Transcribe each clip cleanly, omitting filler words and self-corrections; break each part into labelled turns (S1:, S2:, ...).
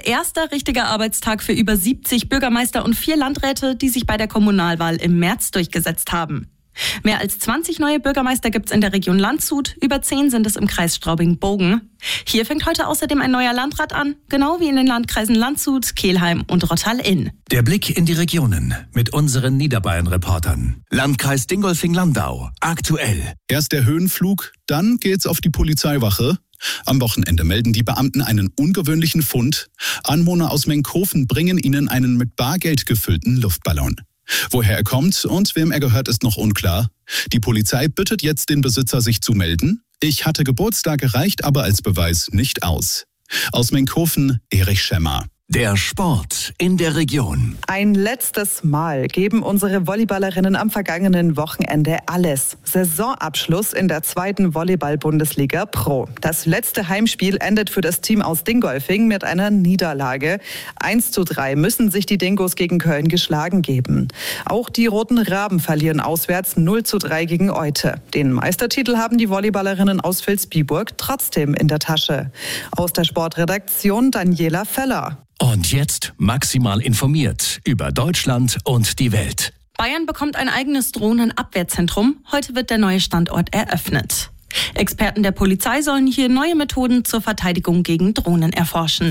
S1: erster richtiger Arbeitstag für über 70 Bürgermeister und 4 Landräte, die sich bei der Kommunalwahl im März durchgesetzt haben. Mehr als 20 neue Bürgermeister gibt's in der Region Landshut, über 10 sind es im Kreis Straubing-Bogen. Hier fängt heute außerdem ein neuer Landrat an, genau wie in den Landkreisen Landshut, Kelheim und Rottal-Inn.
S2: Der Blick in die Regionen mit unseren Niederbayern-Reportern. Landkreis Dingolfing-Landau, aktuell.
S3: Erst der Höhenflug, dann geht's auf die Polizeiwache. Am Wochenende melden die Beamten einen ungewöhnlichen Fund. Anwohner aus Menkhofen bringen ihnen einen mit Bargeld gefüllten Luftballon. Woher er kommt und wem er gehört, ist noch unklar. Die Polizei bittet jetzt den Besitzer, sich zu melden. Ich hatte Geburtstag reicht aber als Beweis nicht aus. Aus Menkhofen, Erich Schemmer.
S2: Der Sport in der Region.
S4: Ein letztes Mal geben unsere Volleyballerinnen am vergangenen Wochenende alles. Saisonabschluss in der 2. Volleyball-Bundesliga Pro. Das letzte Heimspiel endet für das Team aus Dingolfing mit einer Niederlage. 1:3 müssen sich die Dingos gegen Köln geschlagen geben. Auch die Roten Raben verlieren auswärts 0:3 gegen Eute. Den Meistertitel haben die Volleyballerinnen aus Vilsbiburg trotzdem in der Tasche. Aus der Sportredaktion Daniela Feller.
S2: Und jetzt maximal informiert über Deutschland und die Welt.
S1: Bayern bekommt ein eigenes Drohnenabwehrzentrum. Heute wird der neue Standort eröffnet. Experten der Polizei sollen hier neue Methoden zur Verteidigung gegen Drohnen erforschen.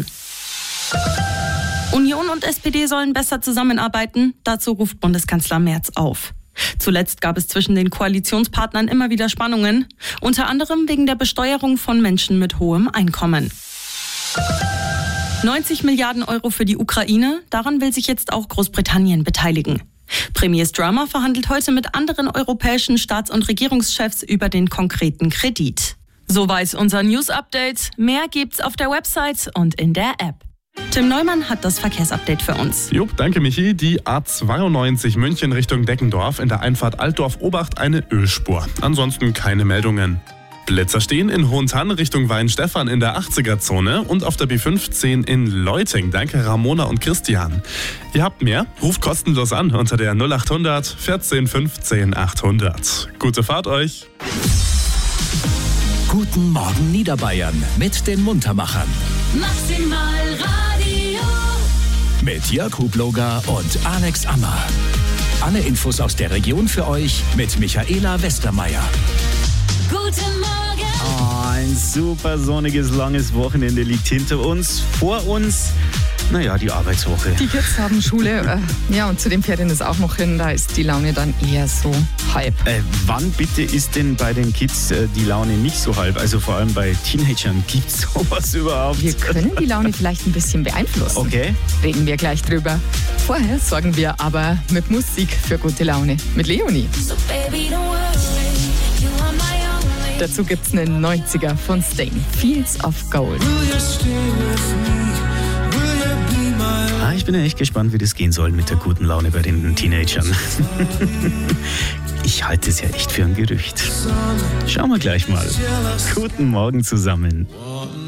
S1: Union und SPD sollen besser zusammenarbeiten. Dazu ruft Bundeskanzler Merz auf. Zuletzt gab es zwischen den Koalitionspartnern immer wieder Spannungen. Unter anderem wegen der Besteuerung von Menschen mit hohem Einkommen. 90 Milliarden Euro für die Ukraine, daran will sich jetzt auch Großbritannien beteiligen. Premier Starmer verhandelt heute mit anderen europäischen Staats- und Regierungschefs über den konkreten Kredit. Soweit unser News-Update. Mehr gibt's auf der Website und in der App. Tim Neumann hat das Verkehrsupdate für uns.
S5: Danke Michi. Die A92 München Richtung Deckendorf in der Einfahrt Altdorf-Obacht eine Ölspur. Ansonsten keine Meldungen. Blitzer stehen in Hohentann Richtung Weinstefan in der 80er-Zone und auf der B15 in Leuting. Danke Ramona und Christian. Ihr habt mehr? Ruft kostenlos an unter der 0800 14 15 800. Gute Fahrt euch!
S2: Guten Morgen Niederbayern mit den Muntermachern.
S6: Maximal Radio.
S2: Mit Jörg Hubloger und Alex Ammer. Alle Infos aus der Region für euch mit Michaela Westermeier.
S6: Guten Morgen.
S7: Ein super sonniges, langes Wochenende liegt hinter uns. Vor uns, die Arbeitswoche.
S8: Die Kids haben Schule, und zu den Ferien ist auch noch hin, da ist die Laune dann eher so halb.
S7: Wann bitte ist denn bei den Kids die Laune nicht so halb? Also vor allem bei Teenagern, gibt's sowas überhaupt?
S8: Wir können die Laune vielleicht ein bisschen beeinflussen.
S7: Okay.
S8: Reden wir gleich drüber. Vorher sorgen wir aber mit Musik für gute Laune. Mit Leonie.
S6: So baby, don't worry, you are my only.
S8: Dazu gibt's einen 90er von Sting. Fields of Gold.
S7: Ich bin ja echt gespannt, wie das gehen soll mit der guten Laune bei den Teenagern. Ich halte es ja echt für ein Gerücht. Schauen wir gleich mal. Guten Morgen zusammen.